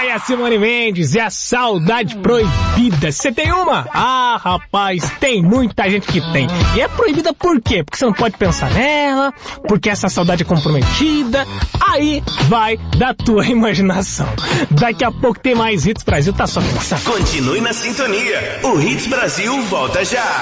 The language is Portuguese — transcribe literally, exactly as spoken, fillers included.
Ai, a Simone Mendes e a saudade proibida. Você tem uma? Ah, rapaz, tem muita gente que tem. E é proibida por quê? Porque você não pode pensar nela, porque essa saudade é comprometida. Aí vai da tua imaginação. Daqui a pouco tem mais Hits Brasil, tá só começando. Continue na sintonia. O Hits Brasil volta já.